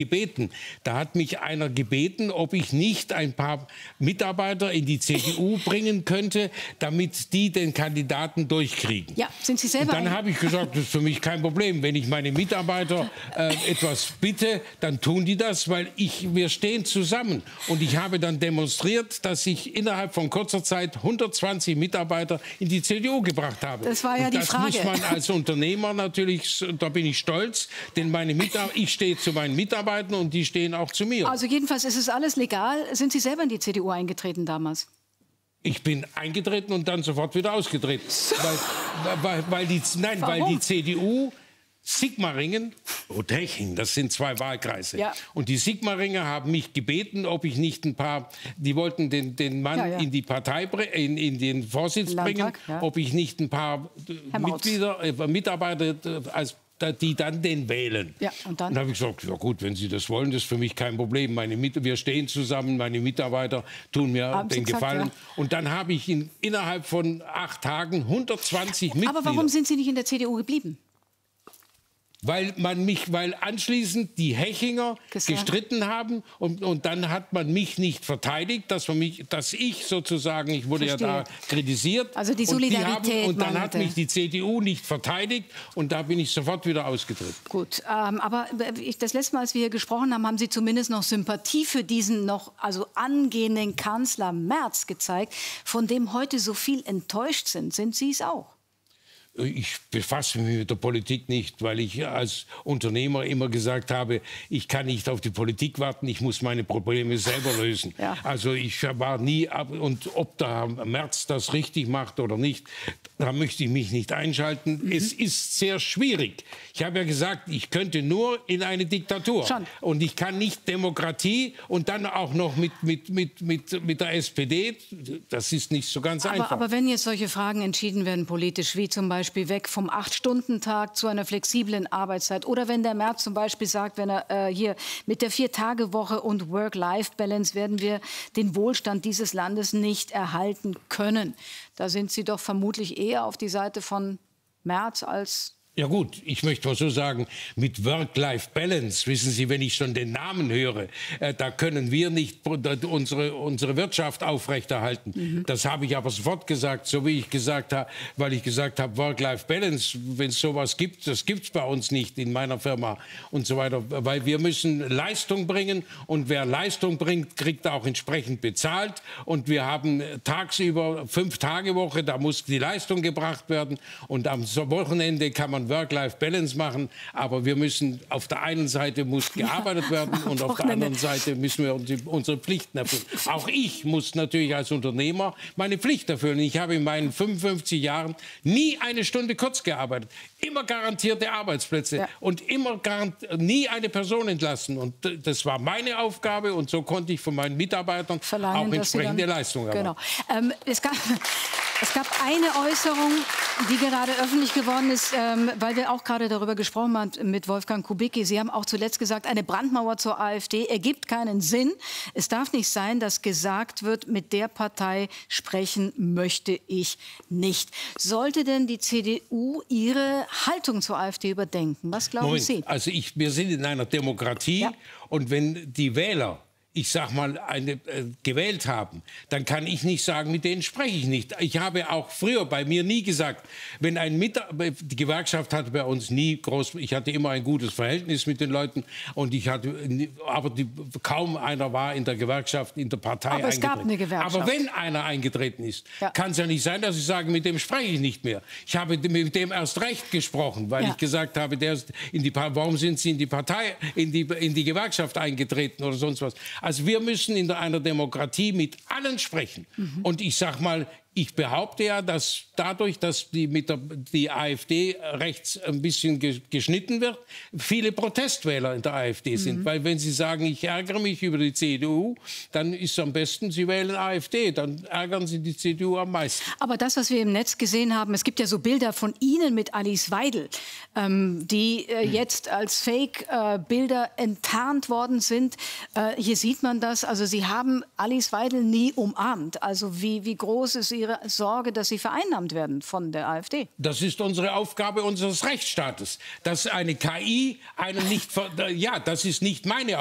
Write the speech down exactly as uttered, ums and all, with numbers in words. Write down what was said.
gebeten. Da hat mich einer gebeten, ob ich nicht ein paar Mitarbeiter in die C D U bringen könnte, damit die den Kandidaten durchkriegen. Ja, sind Sie selber? Und dann habe ich gesagt, das ist für mich kein Problem. Wenn ich meine Mitarbeiter äh, etwas bitte, dann tun die das, weil ich, wir stehen zusammen. Und ich habe dann demonstriert, dass ich innerhalb von kurzer Zeit hundertzwanzig Mitarbeiter in die C D U gebracht habe. Das war ja Und die das Frage. muss man als Unternehmer natürlich, da bin ich stolz, denn meine Mitarbeiter, ich stehe zu meinen Mitarbeitern und die stehen auch zu mir. Also jedenfalls ist es alles legal. Sind Sie selber in die C D U eingetreten damals? Ich bin eingetreten und dann sofort wieder ausgetreten. Weil, weil, weil, die, nein, weil die C D U, Sigmaringen und Heching, das sind zwei Wahlkreise. Ja. Und die Sigmaringer haben mich gebeten, ob ich nicht ein paar, die wollten den, den Mann ja, ja. in die Partei, in, in den Vorsitz Landtag, bringen, ja. ob ich nicht ein paar Mitglieder, äh, Mitarbeiter als die dann den wählen. Ja, und dann? Und habe ich gesagt, ja gut, wenn Sie das wollen, das ist für mich kein Problem. Meine Mit wir stehen zusammen, meine Mitarbeiter tun mir Haben den Sie gesagt, Gefallen. ja. Und dann habe ich in, innerhalb von acht Tagen hundertzwanzig Mitglieder. Aber warum sind Sie nicht in der C D U geblieben? Weil man mich, weil anschließend die Hechinger Gesagt. gestritten haben und, und dann hat man mich nicht verteidigt, dass man mich, dass ich sozusagen, ich wurde Verstehe. ja da kritisiert. Also die und Solidarität, haben, und dann hat meinte. mich die C D U nicht verteidigt und da bin ich sofort wieder ausgetreten. Gut, ähm, aber ich, das letzte Mal, als wir hier gesprochen haben, haben Sie zumindest noch Sympathie für diesen noch also angehenden Kanzler Merz gezeigt, von dem heute so viel enttäuscht sind. Sind Sie es auch? Ich befasse mich mit der Politik nicht, weil ich als Unternehmer immer gesagt habe, ich kann nicht auf die Politik warten, ich muss meine Probleme selber lösen. Ja. Also ich war nie ab, und ob der Merz das richtig macht oder nicht, da möchte ich mich nicht einschalten. Mhm. Es ist sehr schwierig. Ich habe ja gesagt, ich könnte nur in eine Diktatur. Schon. Und ich kann nicht Demokratie und dann auch noch mit, mit, mit, mit, mit der S P D. Das ist nicht so ganz aber, einfach. Aber wenn jetzt solche Fragen entschieden werden politisch, wie zum Beispiel Beispiel weg vom Acht-Stunden-Tag zu einer flexiblen Arbeitszeit. Oder wenn der Merz zum Beispiel sagt, wenn er äh, hier mit der Vier-Tage-Woche und Work-Life-Balance werden wir den Wohlstand dieses Landes nicht erhalten können. Da sind Sie doch vermutlich eher auf die Seite von Merz als... Ja gut, ich möchte mal so sagen, mit Work-Life-Balance, wissen Sie, wenn ich schon den Namen höre, äh, da können wir nicht unsere, unsere Wirtschaft aufrechterhalten. Mhm. Das habe ich aber sofort gesagt, so wie ich gesagt habe, weil ich gesagt habe, Work-Life-Balance, wenn es sowas gibt, das gibt es bei uns nicht in meiner Firma und so weiter, weil wir müssen Leistung bringen und wer Leistung bringt, kriegt auch entsprechend bezahlt und wir haben tagsüber Fünf-Tage-Woche, da muss die Leistung gebracht werden und am Wochenende kann man Work-Life-Balance machen, aber wir müssen, auf der einen Seite muss gearbeitet werden und auf der anderen Seite müssen wir unsere Pflichten erfüllen. Auch ich muss natürlich als Unternehmer meine Pflicht erfüllen. Ich habe in meinen fünfundfünfzig Jahren nie eine Stunde kurz gearbeitet. Immer garantierte Arbeitsplätze ja. und immer nie eine Person entlassen. Und das war meine Aufgabe und so konnte ich von meinen Mitarbeitern verlangen, auch entsprechende dann, Leistung erwarten. Genau. Ähm, es gab Es gab eine Äußerung, die gerade öffentlich geworden ist, ähm, weil wir auch gerade darüber gesprochen haben mit Wolfgang Kubicki. Sie haben auch zuletzt gesagt, eine Brandmauer zur AfD ergibt keinen Sinn. Es darf nicht sein, dass gesagt wird, mit der Partei sprechen möchte ich nicht. Sollte denn die C D U ihre Haltung zur AfD überdenken? Was glauben Moment, Sie? Also ich, wir sind in einer Demokratie ja. und wenn die Wähler ich sag mal, eine, äh, gewählt haben, dann kann ich nicht sagen, mit denen spreche ich nicht. Ich habe auch früher bei mir nie gesagt, wenn ein Mitarbeiter, die Gewerkschaft hatte bei uns nie groß, ich hatte immer ein gutes Verhältnis mit den Leuten und ich hatte, aber die, kaum einer war in der Gewerkschaft, in der Partei aber es eingetreten. Gab eine Gewerkschaft. Aber wenn einer eingetreten ist, ja. kann es ja nicht sein, dass ich sage, mit dem spreche ich nicht mehr. Ich habe mit dem erst recht gesprochen, weil ja. ich gesagt habe, der ist in die, warum sind Sie in die Partei, in die, in die Gewerkschaft eingetreten oder sonst was. Also wir müssen in einer Demokratie mit allen sprechen. Mhm. Und ich sage mal, ich behaupte ja, dass dadurch, dass die, mit der, die AfD rechts ein bisschen geschnitten wird, viele Protestwähler in der AfD sind. Mhm. Weil wenn sie sagen, ich ärgere mich über die C D U, dann ist es am besten, sie wählen AfD. Dann ärgern sie die C D U am meisten. Aber das, was wir im Netz gesehen haben, es gibt ja so Bilder von Ihnen mit Alice Weidel, ähm, die äh, mhm. jetzt als Fake-Bilder äh, enttarnt worden sind. Äh, hier sieht man das. Also Sie haben Alice Weidel nie umarmt. Also wie, wie groß ist Ihr Ihre Sorge, dass Sie vereinnahmt werden von der AfD? Das ist unsere Aufgabe unseres Rechtsstaates. Dass eine K I einen nicht... ver- Ja, das ist nicht meine